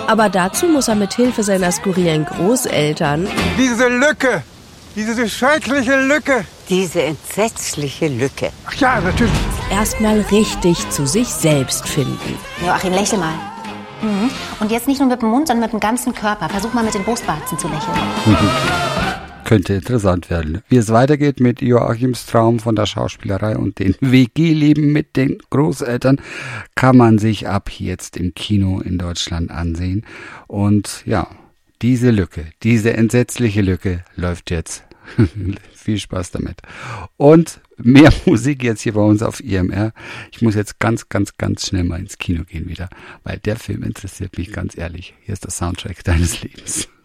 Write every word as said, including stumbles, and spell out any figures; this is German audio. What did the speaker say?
Aber dazu muss er mit Hilfe seiner skurrilen Großeltern diese Lücke, diese schreckliche Lücke, diese entsetzliche Lücke. Ach ja, natürlich. erstmal richtig zu sich selbst finden. Joachim, lächel mal. Mhm. Und jetzt nicht nur mit dem Mund, sondern mit dem ganzen Körper. Versuch mal mit den Brustwarzen zu lächeln. Könnte interessant werden. Wie es weitergeht mit Joachims Traum von der Schauspielerei und dem W G-Leben mit den Großeltern, kann man sich ab jetzt im Kino in Deutschland ansehen. Und ja, diese Lücke, diese entsetzliche Lücke läuft jetzt. Viel Spaß damit. Und mehr Musik jetzt hier bei uns auf I M R. Ich muss jetzt ganz, ganz, ganz schnell mal ins Kino gehen wieder, weil der Film interessiert mich ganz ehrlich. Hier ist der Soundtrack deines Lebens.